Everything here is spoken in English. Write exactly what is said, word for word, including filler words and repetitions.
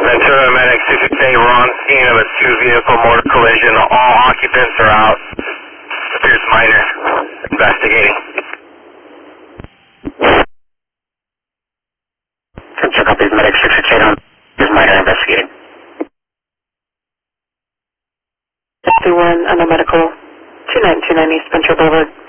Ventura Medic six six eight, we're on scene of a two-vehicle motor collision. All occupants are out. Appears minor. Investigating. Check out these Medic six six eight on this minor investigating. fifty-one, under medical, two nine two nine East Ventura Boulevard.